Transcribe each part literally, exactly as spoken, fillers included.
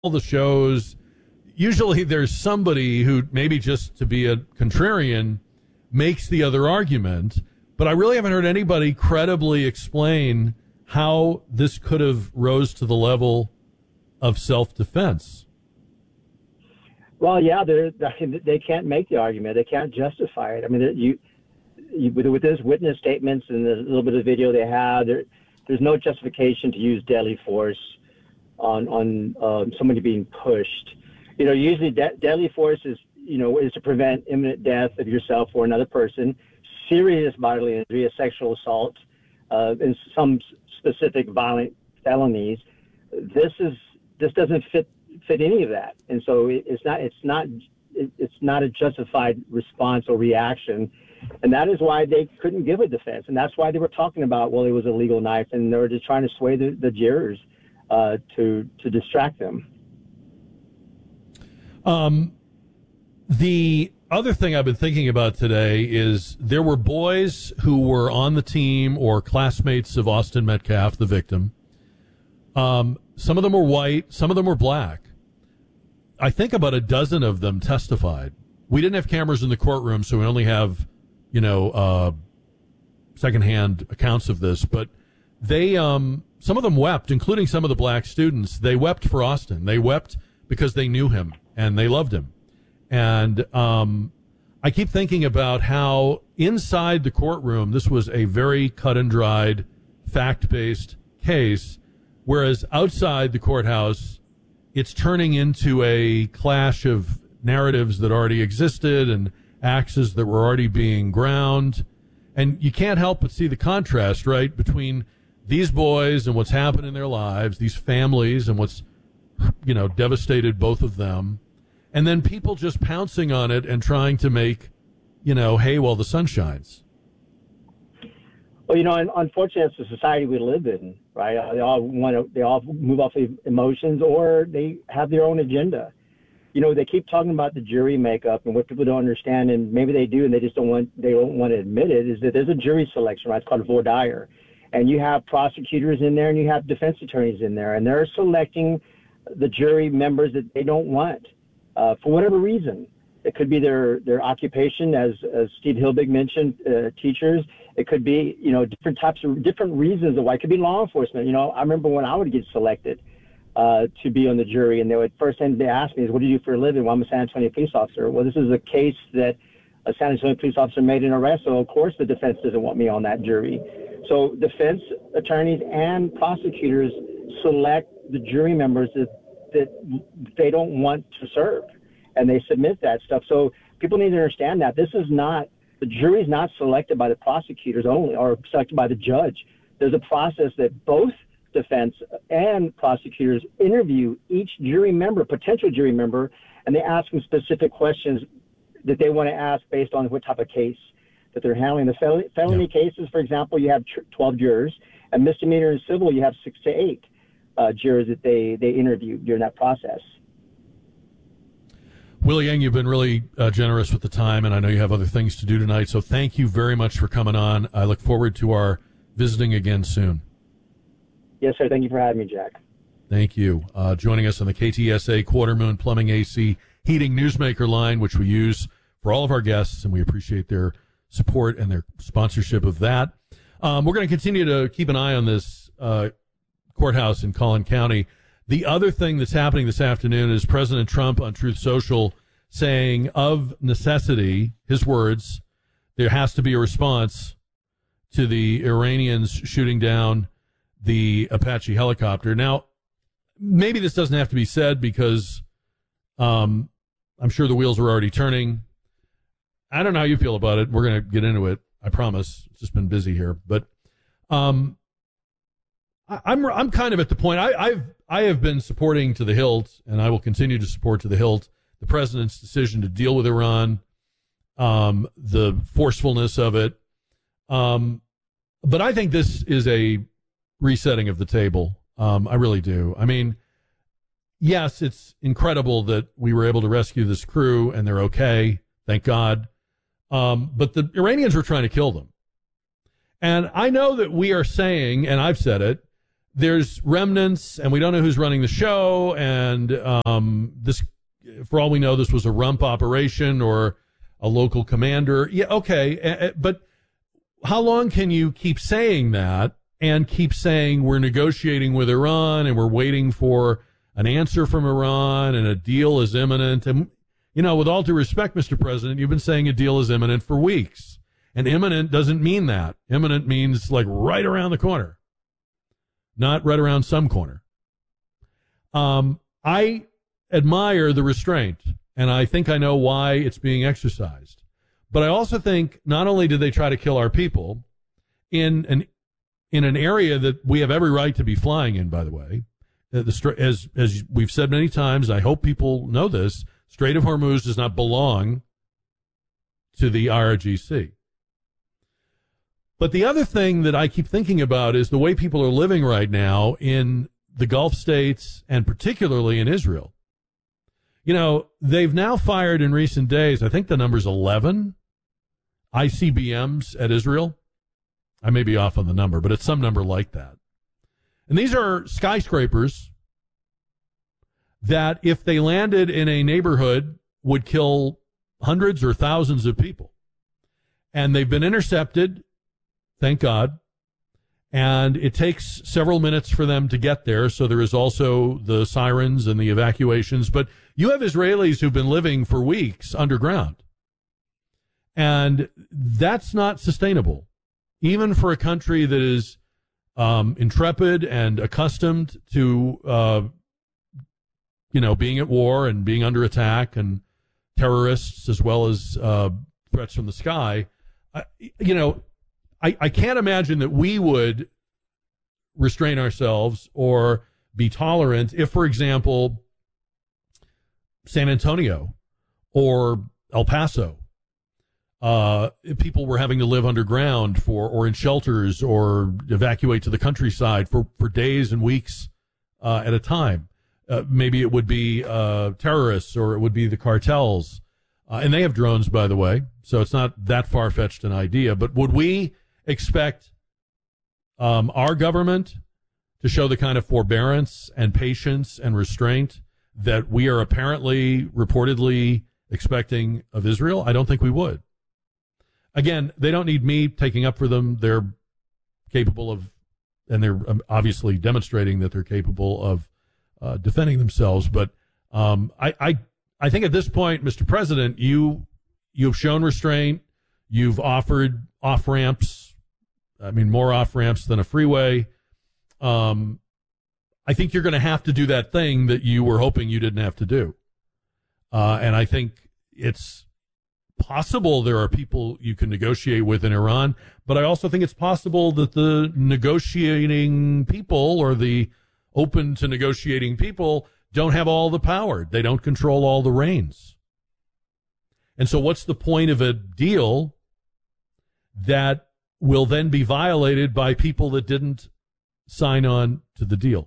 the shows, usually there's somebody who maybe just to be a contrarian makes the other argument, but I really haven't heard anybody credibly explain how this could have rose to the level of self-defense. Well, yeah, they can't make the argument. They can't justify it. I mean, you, you with those witness statements and the little bit of video they have, there, there's no justification to use deadly force on on um, somebody being pushed. You know, usually de- deadly force is, you know, is to prevent imminent death of yourself or another person, serious bodily injury, a sexual assault, uh, and some specific violent felonies. This is this doesn't fit fit any of that, and so it, it's not it's not it, it's not a justified response or reaction, and that is why they couldn't give a defense, and that's why they were talking about, well, it was a legal knife, and they were just trying to sway the, the jurors uh, to to distract them. Um, the other thing I've been thinking about today is there were boys who were on the team or classmates of Austin Metcalf, the victim. Um, some of them were white, some of them were black. I think about a dozen of them testified. We didn't have cameras in the courtroom, so we only have, you know, uh, secondhand accounts of this. But they, um, some of them wept, including some of the black students. They wept for Austin. They wept because they knew him and they loved him. And um, I keep thinking about how inside the courtroom, this was a very cut and dried, fact-based case, whereas outside the courthouse, it's turning into a clash of narratives that already existed and axes that were already being ground. And you can't help but see the contrast, right, between these boys and what's happened in their lives, these families and what's, you know, devastated both of them, and then people just pouncing on it and trying to make, you know, hay while the sun shines. Well, you know, unfortunately, it's the society we live in, right? They all want to, they all move off of emotions, or they have their own agenda. You know, they keep talking about the jury makeup, and what people don't understand, and maybe they do, and they just don't want, they don't want to admit it, is that there's a jury selection, right? It's called voir dire. And you have prosecutors in there, and you have defense attorneys in there, and they're selecting the jury members that they don't want. Uh, for whatever reason. It could be their, their occupation, as, as Steve Hilbig mentioned, uh, teachers. It could be, you know, different types of, different reasons of why. It could be law enforcement. You know, I remember when I would get selected uh, to be on the jury, and they would, first thing they asked me is, what do you do for a living? Well, I'm a San Antonio police officer. Well, this is a case that a San Antonio police officer made an arrest, so of course the defense doesn't want me on that jury. So defense attorneys and prosecutors select the jury members that that they don't want to serve, and they submit that stuff. So people need to understand that this is not, the jury is not selected by the prosecutors only or selected by the judge. There's a process that both defense and prosecutors interview each jury member, potential jury member, and they ask them specific questions that they want to ask based on what type of case that they're handling. The fel- felony yeah. cases, for example, you have twelve jurors, and misdemeanor and civil, you have six to eight. Uh, jurors that they, they interviewed during that process. Willie Yang, you've been really uh, generous with the time, and I know you have other things to do tonight, so thank you very much for coming on. I look forward to our visiting again soon. Yes, sir. Thank you for having me, Jack. Thank you. Uh, joining us on the K T S A Quarter Moon Plumbing A C Heating Newsmaker line, which we use for all of our guests, and we appreciate their support and their sponsorship of that. Um, we're going to continue to keep an eye on this uh courthouse in Collin County. The other thing that's happening this afternoon is President Trump on Truth Social saying, of necessity, his words, there has to be a response to the Iranians shooting down the Apache helicopter. Now, maybe this doesn't have to be said because um, I'm sure the wheels are already turning. I don't know how you feel about it. We're going to get into it. I promise. It's just been busy here. But um, I'm I'm kind of at the point I, I've I have been supporting to the hilt, and I will continue to support to the hilt the president's decision to deal with Iran, um, the forcefulness of it. Um, but I think this is a resetting of the table. Um, I really do. I mean, yes, it's incredible that we were able to rescue this crew and they're okay, thank God. Um, but the Iranians were trying to kill them. And I know that we are saying, and I've said it, there's remnants, and we don't know who's running the show, and um, this, for all we know, this was a rump operation or a local commander. Yeah, okay, but how long can you keep saying that and keep saying we're negotiating with Iran and we're waiting for an answer from Iran and a deal is imminent? And, you know, with all due respect, Mister President, you've been saying a deal is imminent for weeks. And imminent doesn't mean that. Imminent means like right around the corner, not right around some corner. Um, I admire the restraint, and I think I know why it's being exercised. But I also think not only did they try to kill our people in an in an area that we have every right to be flying in, by the way, the, as as we've said many times, I hope people know this, Strait of Hormuz does not belong to the I R G C. But the other thing that I keep thinking about is the way people are living right now in the Gulf states and particularly in Israel. You know, they've now fired in recent days, I think the number's eleven I C B Ms at Israel. I may be off on the number, but it's some number like that. And these are skyscrapers that, if they landed in a neighborhood, would kill hundreds or thousands of people. And they've been intercepted, thank God. And it takes several minutes for them to get there, so there is also the sirens and the evacuations. But you have Israelis who've been living for weeks underground. And that's not sustainable, even for a country that is um, intrepid and accustomed to, uh, you know, being at war and being under attack and terrorists as well as uh, threats from the sky. Uh, you know, I, I can't imagine that we would restrain ourselves or be tolerant if, for example, San Antonio or El Paso, uh, people were having to live underground for, or in shelters, or evacuate to the countryside for, for days and weeks uh, at a time. Uh, maybe it would be uh, terrorists, or it would be the cartels. Uh, and they have drones, by the way, so it's not that far-fetched an idea. But would we expect um, our government to show the kind of forbearance and patience and restraint that we are apparently, reportedly expecting of Israel? I don't think we would. Again, they don't need me taking up for them. They're capable of, and they're obviously demonstrating that they're capable of uh, defending themselves. But um, I, I, I think at this point, Mister President, you you've shown restraint. You've offered off ramps. I mean, more off ramps than a freeway. Um, I think you're going to have to do that thing that you were hoping you didn't have to do. Uh, and I think it's possible there are people you can negotiate with in Iran, but I also think it's possible that the negotiating people, or the open to negotiating people, don't have all the power. They don't control all the reins. And so what's the point of a deal that will then be violated by people that didn't sign on to the deal?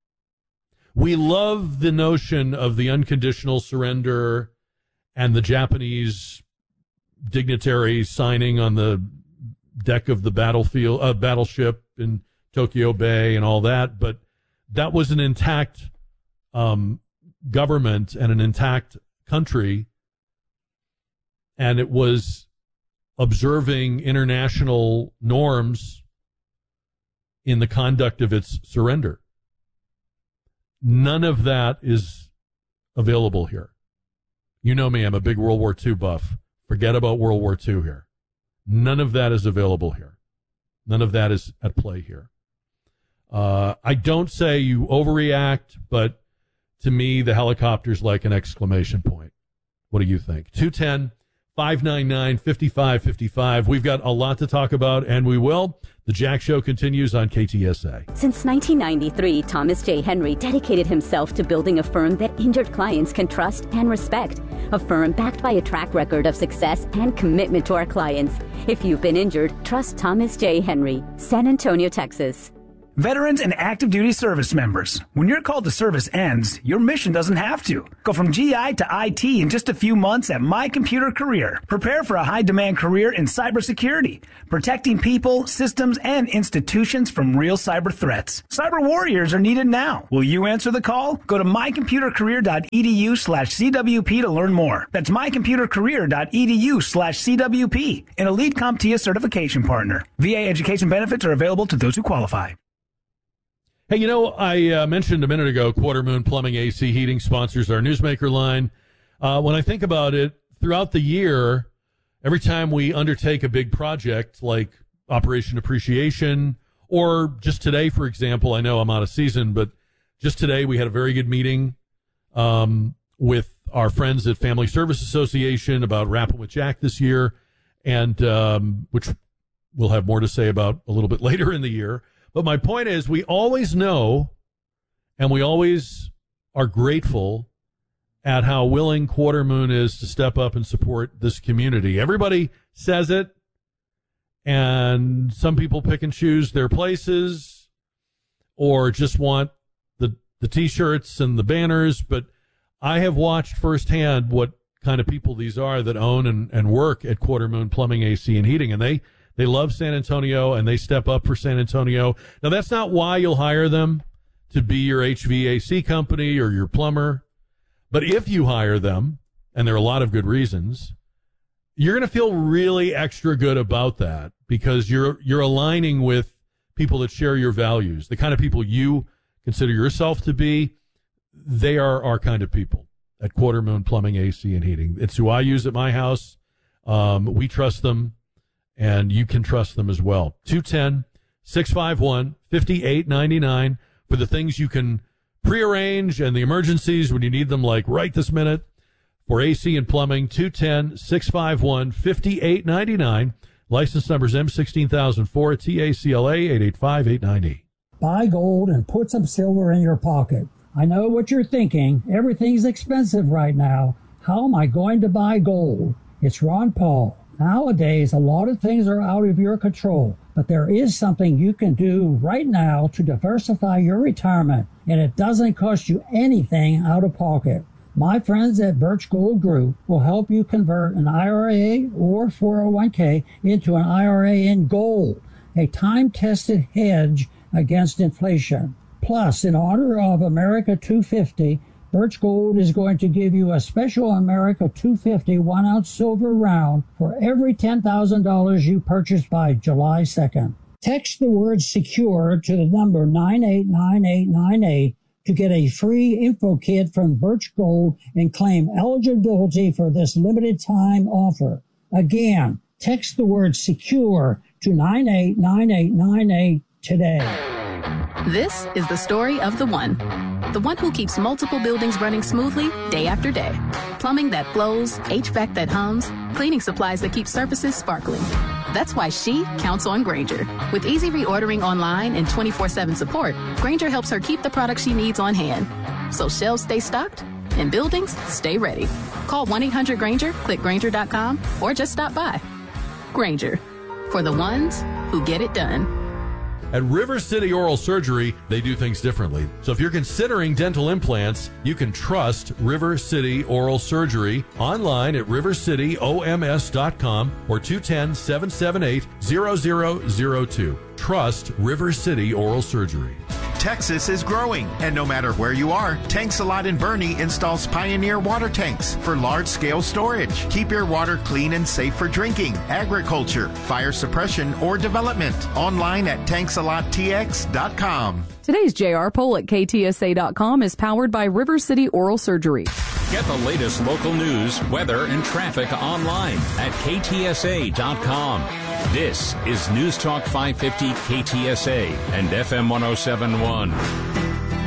We love the notion of the unconditional surrender and the Japanese dignitary signing on the deck of the battlefield, uh, battleship in Tokyo Bay and all that, but that was an intact um, government and an intact country, and it was observing international norms in the conduct of its surrender. None of that is available here. You know me, I'm a big World War Two buff. Forget about World War Two here. None of that is available here. None of that is at play here. Uh, I don't say you overreact, but to me, the helicopter's like an exclamation point. What do you think? two one zero, five nine nine, five five five five. We've got a lot to talk about, and we will. The Jack Show continues on K T S A. Since nineteen ninety-three, Thomas J. Henry dedicated himself to building a firm that injured clients can trust and respect. A firm backed by a track record of success and commitment to our clients. If you've been injured, trust Thomas J. Henry. San Antonio, Texas. Veterans and active duty service members. When your call to service ends, your mission doesn't have to. Go from G I to I T in just a few months at My Computer Career. Prepare for a high-demand career in cybersecurity, protecting people, systems, and institutions from real cyber threats. Cyber warriors are needed now. Will you answer the call? Go to mycomputercareer.edu slash CWP to learn more. That's mycomputercareer.edu slash CWP, an Elite CompTIA certification partner. V A education benefits are available to those who qualify. Hey, you know, I uh, mentioned a minute ago, Quarter Moon Plumbing A C Heating sponsors our Newsmaker line. Uh, when I think about it, throughout the year, every time we undertake a big project like Operation Appreciation, or just today, for example, I know I'm out of season, but just today we had a very good meeting um, with our friends at Family Service Association about Rapping with Jack this year, and um, which we'll have more to say about a little bit later in the year. But my point is, we always know, and we always are grateful at how willing Quarter Moon is to step up and support this community. Everybody says it, and some people pick and choose their places or just want the, the T-shirts and the banners. But I have watched firsthand what kind of people these are that own and, and work at Quarter Moon Plumbing, A C, and Heating, and they They love San Antonio, and they step up for San Antonio. Now, that's not why you'll hire them to be your H V A C company or your plumber. But if you hire them, and there are a lot of good reasons, you're going to feel really extra good about that because you're you're aligning with people that share your values. The kind of people you consider yourself to be, they are our kind of people at Quarter Moon Plumbing, A C, and Heating. It's who I use at my house. Um, we trust them. And you can trust them as well. two one zero, six five one, five eight nine nine for the things you can prearrange and the emergencies when you need them, like right this minute. For A C and plumbing, two one zero, six five one, five eight nine nine. License number is M one six zero zero four, T A C L A eight eight five eight nine E. Buy gold and put some silver in your pocket. I know what you're thinking. Everything's expensive right now. How am I going to buy gold? It's Ron Paul. Nowadays, a lot of things are out of your control, but there is something you can do right now to diversify your retirement, and it doesn't cost you anything out of pocket. My friends at Birch Gold Group will help you convert an I R A or four oh one k into an I R A in gold, a time-tested hedge against inflation. Plus, in honor of America two fifty, Birch Gold is going to give you a special America two fifty one-ounce silver round for every ten thousand dollars you purchase by July second. Text the word SECURE to the number nine eight nine eight nine eight to get a free info kit from Birch Gold and claim eligibility for this limited time offer. Again, text the word SECURE to nine eight nine eight nine eight today. This is the story of the one. The one who keeps multiple buildings running smoothly day after day. Plumbing that flows, H V A C that hums, cleaning supplies that keep surfaces sparkling. That's why she counts on Grainger. With easy reordering online and twenty-four seven support, Grainger helps her keep the products she needs on hand. So shelves stay stocked and buildings stay ready. Call one eight hundred Grainger, click Grainger dot com, or just stop by. Grainger, for the ones who get it done. At River City Oral Surgery, they do things differently. So if you're considering dental implants, you can trust River City Oral Surgery online at river city O M S dot com or two one zero, seven seven eight, zero zero zero two. Trust River City Oral Surgery. Texas is growing, and no matter where you are, Tanks a Lot in Boerne installs Pioneer water tanks for large-scale storage. Keep your water clean and safe for drinking, agriculture, fire suppression, or development. Online at tanks a lot t x dot com. Today's J R poll at K T S A dot com is powered by River City Oral Surgery. Get the latest local news, weather, and traffic online at K T S A dot com. This is News Talk five fifty K T S A and F M one oh seven point one.